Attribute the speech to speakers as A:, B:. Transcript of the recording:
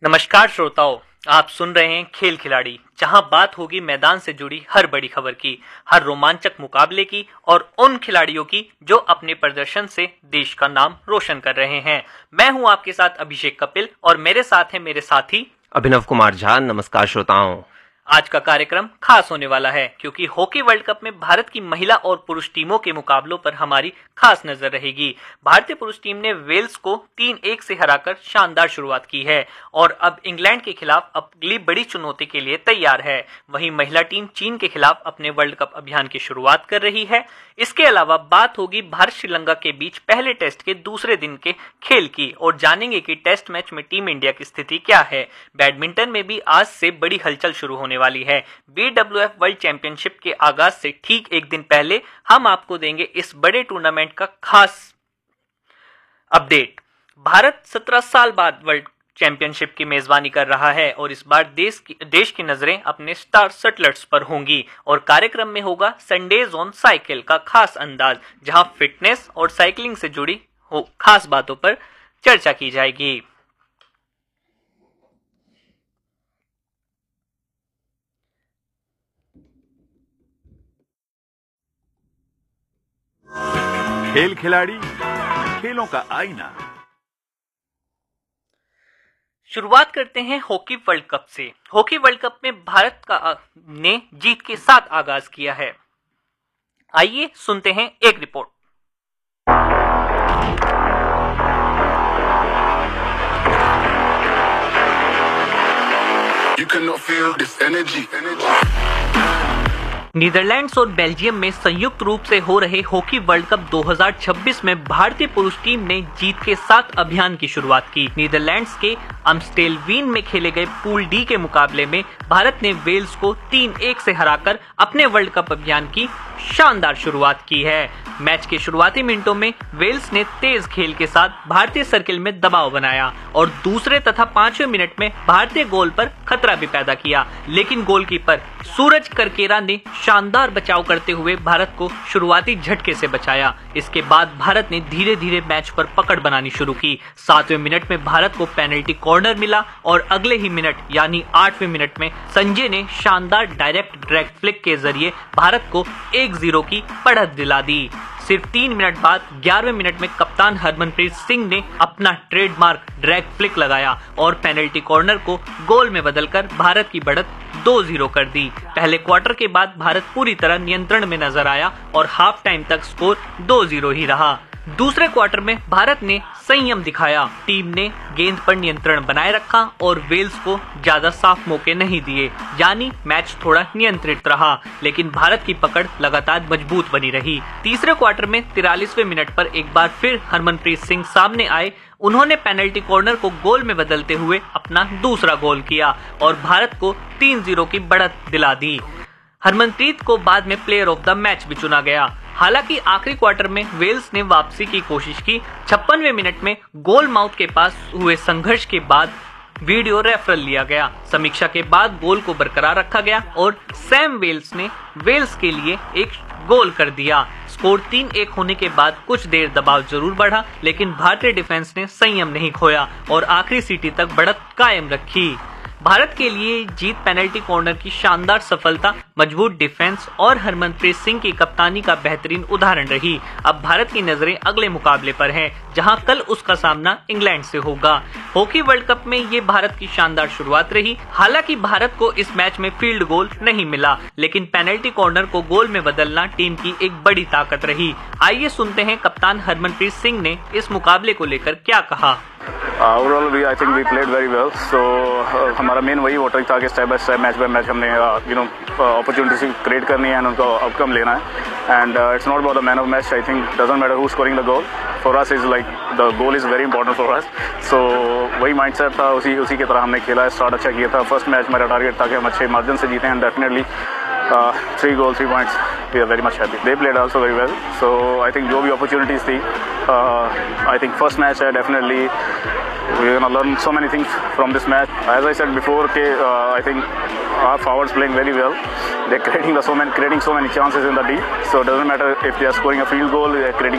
A: नमस्कार श्रोताओं, आप सुन रहे हैं खेल खिलाड़ी, जहां बात होगी मैदान से जुड़ी हर बड़ी खबर की, हर रोमांचक मुकाबले की और उन खिलाड़ियों की जो अपने प्रदर्शन से देश का नाम रोशन कर रहे हैं। मैं हूं आपके साथ अभिषेक कपिल और मेरे साथ हैं मेरे साथी
B: अभिनव कुमार झा। नमस्कार श्रोताओं।
A: आज का कार्यक्रम खास होने वाला है क्योंकि हॉकी वर्ल्ड कप में भारत की महिला और पुरुष टीमों के मुकाबलों पर हमारी खास नजर रहेगी। भारतीय पुरुष टीम ने वेल्स को 3-1 से हराकर शानदार शुरुआत की है और अब इंग्लैंड के खिलाफ अगली बड़ी चुनौती के लिए तैयार है। वहीं महिला टीम चीन के खिलाफ अपने वर्ल्ड कप अभियान की शुरुआत कर रही है। इसके अलावा बात होगी भारत श्रीलंका के बीच पहले टेस्ट के दूसरे दिन के खेल की और जानेंगे कि टेस्ट मैच में टीम इंडिया की स्थिति क्या है। बैडमिंटन में भी आज से बड़ी हलचल शुरू होने वाली है। BWF वर्ल्ड चैंपियनशिप के आगाज से ठीक एक दिन पहले हम आपको देंगे इस बड़े टूर्नामेंट का खास अपडेट। भारत 17 साल बाद वर्ल्ड चैंपियनशिप की मेजबानी कर रहा है और इस बार देश की नजरें अपने स्टार शटलर्स पर होंगी और कार्यक्रम में होगा संडेज ऑन साइकिल का खास अंदाज, जहां फिटनेस और साइकिलिंग से जुड़ी खास बातों पर चर्चा की जाएगी।
C: खेल खिलाड़ी, खेलों का आईना।
A: शुरुआत करते हैं हॉकी वर्ल्ड कप से। हॉकी वर्ल्ड कप में भारत ने जीत के साथ आगाज किया है। आइए सुनते हैं एक report.
D: You cannot feel this energy.
A: Netherlands और बेल्जियम में संयुक्त रूप से हो रहे हॉकी वर्ल्ड कप 2026 में भारतीय पुरुष टीम ने जीत के साथ अभियान की शुरुआत की। नीदरलैंड्स के अम्स्टेलवीन में खेले गए पूल डी के मुकाबले में भारत ने वेल्स को 3-1 से हराकर अपने वर्ल्ड कप अभियान की शानदार शुरुआत की है। मैच के शुरुआती मिनटों में वेल्स ने तेज खेल के साथ भारतीय सर्किल में दबाव बनाया और दूसरे तथा 5वें मिनट में भारतीय गोल पर खतरा भी पैदा किया, लेकिन गोलकीपर सूरज करकेरा ने शानदार बचाव करते हुए भारत को शुरुआती झटके से बचाया। इसके बाद भारत ने धीरे धीरे मैच पर पकड़ बनानी शुरू की। 7वें मिनट में भारत को पेनल्टी कॉर्नर मिला और अगले ही मिनट यानी 8वें मिनट में संजय ने शानदार डायरेक्ट ड्रैग फ्लिक के जरिए भारत को 1-0 की बढ़त दिला दी। सिर्फ 3 मिनट बाद 11वें मिनट में कप्तान हरमनप्रीत सिंह ने अपना ट्रेडमार्क ड्रैग फ्लिक लगाया और पेनल्टी कॉर्नर को गोल में बदलकर भारत की बढ़त 2-0 कर दी। पहले क्वार्टर के बाद भारत पूरी तरह नियंत्रण में नजर आया और हाफ टाइम तक स्कोर 2-0 ही रहा। दूसरे क्वार्टर में भारत ने संयम दिखाया। टीम ने गेंद पर नियंत्रण बनाए रखा और वेल्स को ज्यादा साफ मौके नहीं दिए, यानी मैच थोड़ा नियंत्रित रहा, लेकिन भारत की पकड़ लगातार मजबूत बनी रही। तीसरे क्वार्टर में 43वें मिनट पर एक बार फिर हरमनप्रीत सिंह सामने आए। उन्होंने पेनल्टी कॉर्नर को गोल में बदलते हुए अपना दूसरा गोल किया और भारत को 3-0 की बढ़त दिला दी। हरमनप्रीत को बाद में प्लेयर ऑफ द मैच भी चुना गया। हालांकि आखिरी क्वार्टर में वेल्स ने वापसी की कोशिश की। 56वें मिनट में गोल माउथ के पास हुए संघर्ष के बाद वीडियो रेफरल लिया गया। समीक्षा के बाद गोल को बरकरार रखा गया और सैम वेल्स ने वेल्स के लिए एक गोल कर दिया। स्कोर 3-1 होने के बाद कुछ देर दबाव जरूर बढ़ा, लेकिन भारतीय डिफेंस ने संयम नहीं खोया और आखिरी सीटी तक बढ़त कायम रखी। भारत के लिए जीत पेनल्टी कॉर्नर की शानदार सफलता, मजबूत डिफेंस और हरमनप्रीत सिंह की कप्तानी का बेहतरीन उदाहरण रही। अब भारत की नजरें अगले मुकाबले पर हैं, जहां कल उसका सामना इंग्लैंड से होगा। हॉकी वर्ल्ड कप में ये भारत की शानदार शुरुआत रही। हालांकि भारत को इस मैच में फील्ड गोल नहीं मिला, लेकिन पेनल्टी कॉर्नर को गोल में बदलना टीम की एक बड़ी ताकत रही। आइए सुनते हैं कप्तान हरमनप्रीत सिंह ने इस मुकाबले को लेकर क्या कहा।
E: Overall I think we played very well. सो हमारा मेन वही मोटिव था कि step by step, match by match हमने अपॉर्चुनिटी क्रिएट करनी है एंड उनको आउटकम लेना है। And it's not about the man of match. I think doesn't matter who scoring the goal, for us is like the goal is very important for us. सो वही mindset था, उसी की तरह हमने खेला है। स्टार्ट अच्छा किया था। फर्स्ट मैच मेरा टारगेट था कि हम अच्छे मार्जिन से जीते and definitely 3 goals, 3 points. We are very much happy. They played also very well. So I think जो भी opportunities थी, I think first match है definitely we're gonna learn so many things from this match. As I said before, I think our forwards playing very well. They're creating so many chances in the deep. So it doesn't matter if they are scoring a field goal, they're creating